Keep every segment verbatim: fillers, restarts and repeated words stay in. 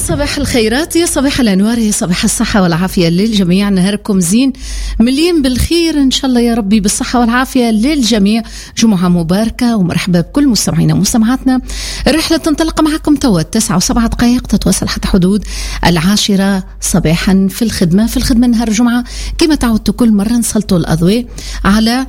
صباح الخيرات، يا صباح الأنوار، يا صباح الصحة والعافية للجميع. نهاركم زين مليين بالخير إن شاء الله يا ربي، بالصحة والعافية للجميع. جمعة مباركة ومرحبا بكل مستمعينا ومستمعاتنا. الرحلة تنطلق معكم توا تسعة وسبعة دقائق، تتواصل حتى حدود العاشرة صباحا في الخدمة. في الخدمة نهار الجمعة كما تعودتوا كل مرة نسلطوا الأضواء على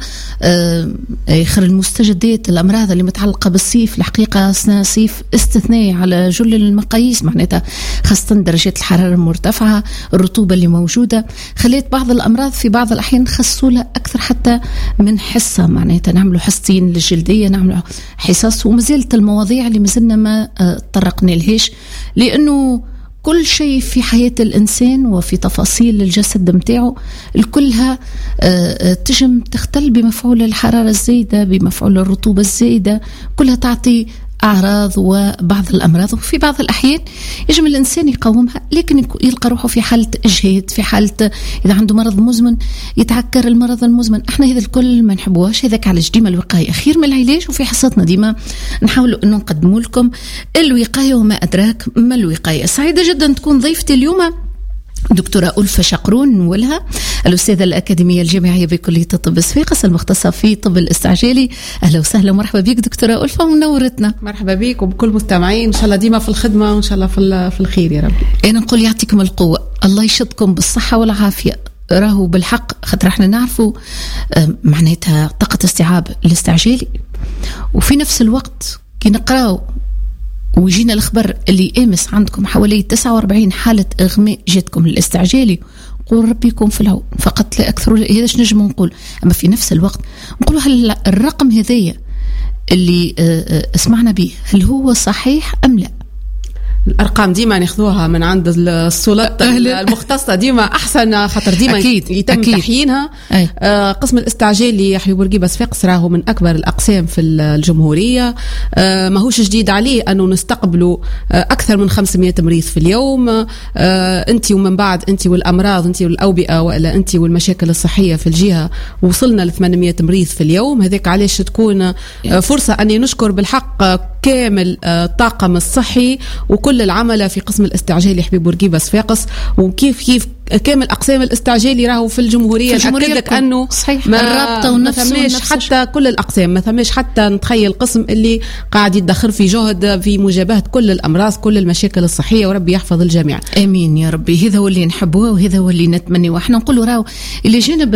آخر المستجدات، الأمراض اللي متعلقة بالصيف. الحقيقة صيف استثنائي على جل المقاييس، معناتها خاصة درجات الحرارة المرتفعة، الرطوبة اللي موجودة خليت بعض الأمراض في بعض الأحيان خصولة أكثر حتى من حصة، معناتها نعملوا حصتين للجلدية، نعملوا حصص، ومازالت المواضيع اللي مازلنا ما طرقنا لهاش، لأنه كل شيء في حياة الإنسان وفي تفاصيل الجسد متاعه الكلها تجم تختل بمفعول الحرارة الزايدة، بمفعول الرطوبة الزايدة، كلها تعطي أعراض وبعض الأمراض. وفي بعض الأحيان يجب الإنسان يقاومها، لكن يلقى روحه في حالة إجهاد، في حالة إذا عنده مرض مزمن يتعكر المرض المزمن. احنا هذا الكل ما نحبوهاش، هذاك علاش ديما الوقاية خير من العلاج. وفي حصتنا ديما نحاولوا أنه نقدموا لكم الوقاية وما أدراك ما الوقاية. سعيدة جدا تكون ضيفتي اليوم دكتورة ألفة شقرون، نولها الأستاذة الأكاديمية الجامعية بكلية الطب صفاقس المختصة في طب الاستعجالي. أهلا وسهلا ومرحبا بك دكتورة ألفة ومنورتنا. مرحبا بك وبكل مستمعين، إن شاء الله ديما في الخدمة وإن شاء الله في في الخير يا رب. أنا نقول يعطيكم القوة، الله يشدكم بالصحة والعافية. راهو بالحق خاطر احنا نعرفوا معناتها طاقة استيعاب الاستعجالي، وفي نفس الوقت كي نقراو ويجينا الخبر اللي امس عندكم حوالي تسعة وأربعين حالة اغماء جاتكم للاستعجالي، نقول ربي يكون في العون فقط لا اكثر. هذاش نجم نقول، اما في نفس الوقت نقولوا هل الرقم هذايا اللي اسمعنا به هل هو صحيح ام لا؟ الأرقام ديما ناخذوها من عند السلطات المختصة، ديما أحسن خاطر ديما أكيد يتم أكيد. تحيينها. آه قسم الاستعجالي يحيى بورقيبة صفاقس راهو من أكبر الأقسام في الجمهورية. آه ماهوش جديد عليه أنه نستقبلوا آه أكثر من خمسمائة مريض في اليوم. آه أنت ومن بعد أنت والأمراض، أنت والأوبئة وإلا أنت والمشاكل الصحية في الجهة، وصلنا ل ثمانمائة مريض في اليوم. هذاك علاش تكون آه فرصة أني نشكر بالحق كامل الطاقم الصحي وكل العمل في قسم الاستعجالي حبيب بورقيبة صفاقس، وكيف كيف كامل أقسام الاستعجالي راهو في الجمهورية. نأكد لك أنه صحيح ما, الرابطة ما ثماش حتى كل الأقسام، ما ثماش حتى نتخيل قسم اللي قاعد يتدخل في جهد في مجابهة كل الأمراض كل المشاكل الصحية، وربي يحفظ الجميع. آمين يا ربي. هذا هو اللي نحبوه وهذا هو اللي نتمنى. وإحنا نقولوا راهو اللي جانب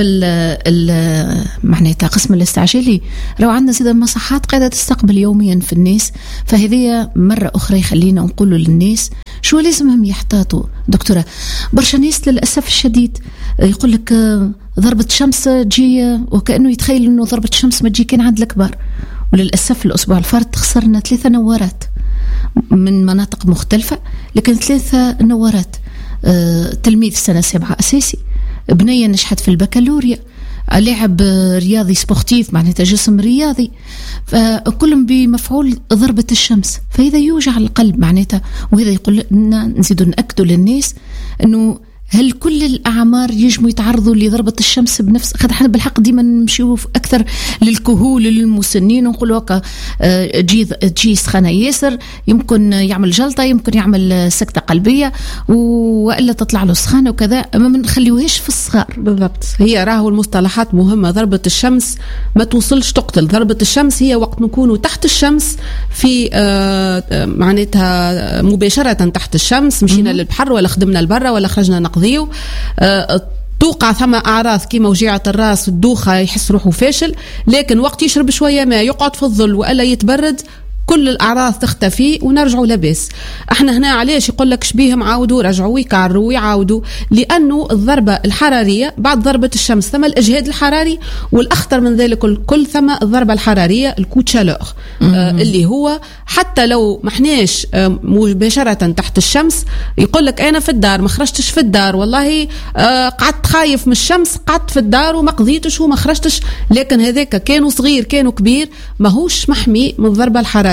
ال معناتها قسم الاستعجالي راهو عندنا زيادة مصحات قاعدة تستقبل يوميا في الناس، فهذه مرة أخرى يخلينا نقولوا للناس شو لازمهم يحتاطوا. دكتورة برشا ناس للأسف الشديد يقول لك ضربة شمس تجي وكأنه يتخيل إنه ضربة الشمس ما تجي كان عند الكبار، وللأسف الأسبوع الفارط خسرنا ثلاثة نوارات من مناطق مختلفة، لكن ثلاثة نوارات. آه تلميذ سنة سبعة أساسي، بنية نجحت في البكالوريا، لاعب رياضي سبورتيف معناتها جسم رياضي، فكلهم بمفعول ضربة الشمس. فإذا يوجع القلب معناتها، وهذا يقول لنا نزيد نأكدوا للناس أنه هل كل الأعمار يجموا يتعرضوا لضربة الشمس بنفس؟ خاطر احنا بالحق ديما نمشيو أكثر للكهول للمسنين ونقولوا هكا جي جي سخانة ياسر، يمكن يعمل جلطة، يمكن يعمل سكتة قلبية وإلا تطلع له سخانة وكذا، ما نخليوهاش في الصغار. بالضبط، هي راهو المصطلحات مهمة. ضربة الشمس ما توصلش تقتل، ضربة الشمس هي وقت نكونوا تحت الشمس في آه معناتها مباشرة تحت الشمس، مشينا للبحر ولا خدمنا البرة ولا خرجنا نقضي أه توقع ثم أعراض كيما وجيعة الراس والدوخة، يحس روحه فاشل، لكن وقت يشرب شوية ما يقعد في الظل وإلا يتبرد كل الأعراض تختفي ونرجعوا لباس. احنا هنا علاش يقول لك شبيهم عاودوا رجعوا ويكعروا ويعاودوا؟ لأنه الضربة الحرارية بعد ضربة الشمس ثم الإجهاد الحراري، والأخطر من ذلك الكل ثم الضربة الحرارية الكوتشالور، آه اللي هو حتى لو محناش آه مباشرة تحت الشمس يقول لك أنا في الدار ما خرجتش في الدار، والله آه قعدت خايف من الشمس قعدت في الدار وما قضيتش وما خرجتش، لكن هذاك كانوا صغير كانوا كبير ماهوش محمي من الضربة الحرارية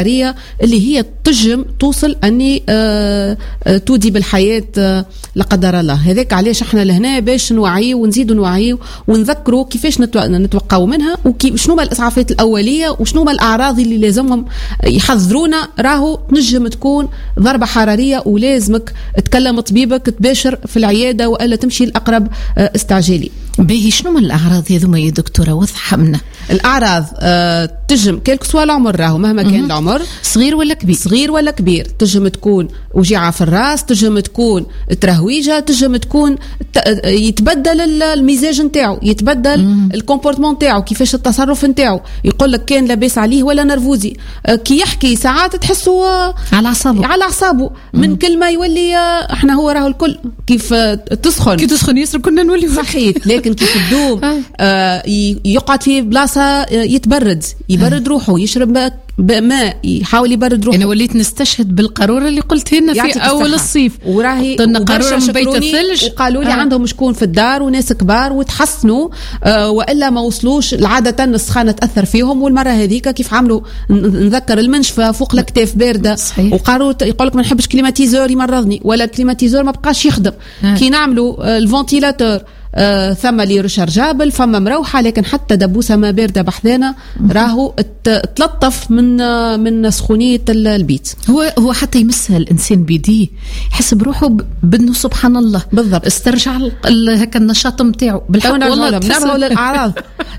حرارية اللي هي تجم توصل أني آه آه تودي بالحياة آه لا قدر الله. هذاك علاش احنا لهنا باش نوعيه ونزيدوا نوعيه ونذكروا كيفاش نتوقعوا منها وشنو ما الإسعافات الأولية وشنو ما الأعراض اللي لازمهم يحذرونا. راهو تنجم تكون ضربة حرارية ولازمك تكلم طبيبك تباشر في العيادة وإلا تمشي لأقرب استعجالي. باهي شنو من الأعراض هذوما يا دكتورة وضحها منا؟ الأعراض أه تجم كيلك سوا العمر، راهو مهما كان العمر صغير ولا كبير صغير ولا كبير. تجم تكون وجيعة في الراس، تجم تكون ترهويجة، تجم تكون يتبدل المزاج نتاعو، يتبدل الكومبورتمون نتاعو، كيفاش التصرف نتاعو، يقول لك كان لاباس عليه ولا نرفوزي. أه كي يحكي ساعات تحسه أه على أعصابه على أعصابه من كلمة يولي أه احنا هو راهو الكل كيف أه تسخن كي تسخن يسر كنا نولي صحيت. لكن كيف تدوم آه يقعد في بلاصة يتبرد يبرد روحه، يشرب ماء يحاول يبرد روحه. أنا وليت نستشهد بالقارورة اللي قلت لنا في أول الصيف، وراهي طلنا قارورة من بيت الثلج وقالوا لي آه. عندهم شكون في الدار وناس كبار وتحسنوا آه وإلا ما وصلوش. العادة السخانة تأثر فيهم، والمرة هذيك كيف عملوا نذكر المنشفة فوق الكتاف باردة صحيح. وقالوا يقولك ما نحبش كليماتيزور يمرضني ولا كليماتيزور ما بقاش يخدم آه. كي نعملوا آه الفنتيلاتور آه ثم لي ريشارجابل فما مروحة، لكن حتى دبوسة ما باردة بحذانا راهو تلطف من آه من سخونية البيت. هو هو حتى يمسها الإنسان بيديه يحس بروحه بأنه سبحان الله بالضبط استرجع هكا النشاط نتاعو. بالحق والله نرجعوا للأعراض.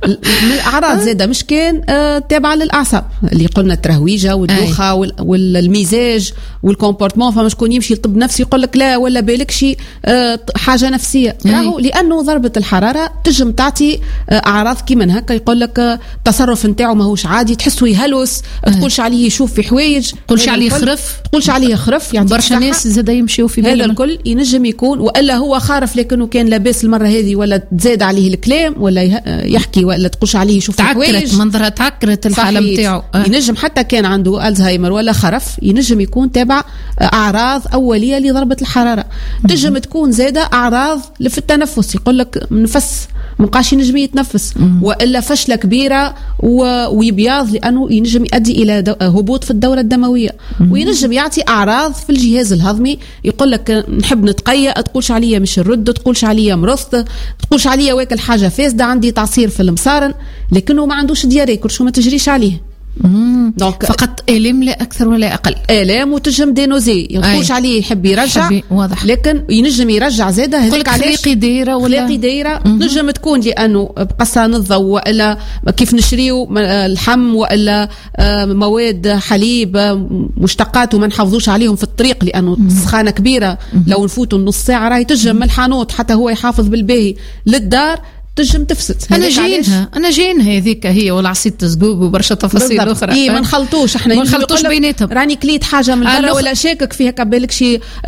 الأعراض زادة مش كان آه تابعة للأعصاب اللي قلنا الترهويجة والدوخة والمزاج والكومبورتمون. فما شكون يمشي لطب نفسي يقول لك لا ولا بالك شيء آه حاجة نفسية، راهو لأنه ضربة الحرارة تجم تعطي أعراض كيما هكا. يقول لك تصرف نتاعو ماهوش عادي، تحسه يهلوس، تقولش عليه يشوف في حوايج، تقولش عليه خرف، تقولش عليه خرف. يعني برشا ناس زاد يمشيوا في هذا الكل ينجم يكون، وإلا هو خارف لكنه كان لاباس المرة هذه ولا تزاد عليه الكلام ولا يحكي ولا تقولش عليه يشوف في حوايج، منظرها تعكرت الحالة نتاعو. آه. ينجم حتى كان عنده ألزهايمر ولا خرف ينجم يكون تابع أعراض أولية لضربة الحرارة. تنجم تكون زادة أعراض في التنفس، يقول لك نفس مبقاش ينجم يتنفس وإلا فشلة كبيرة ويبياض لأنه ينجم يؤدي إلى هبوط في الدورة الدموية. وينجم يعطي أعراض في الجهاز الهضمي، يقول لك نحب نتقيأ، تقولش عليا مش الرد، تقولش عليا مرضت، تقولش عليا واكل حاجة فاسدة، عندي تعصير في المصارن، لكنه ما عندوش دياري كلشو ما تجريش عليه. دونك فقط آلام لا أكثر ولا أقل، آلام وتجم دينوزي يقولش عليه يحب يرجع واضح. لكن ينجم يرجع زادة. هذاك علاش خليقي دايرة ولا خليقي دايرة نجم تكون لأنه بقصة نضو وإلا كيف نشريو الحم وإلا مواد حليب مشتقات وما نحافظوش عليهم في الطريق لأنه سخانة كبيرة. لو نفوتوا نص ساعة راهي تجم من الحانوت حتى هو يحافظ بالباهي للدار تجم تفسد. انا جاينها انا جاينها هذيك هي والعصيد تزقوق وبرشا تفاصيل اخرى. اي ما نخلطوش احنا ما نخلطوش بيناتهم. راني كليت حاجه من برا ولا شاكك فيها قبالك شي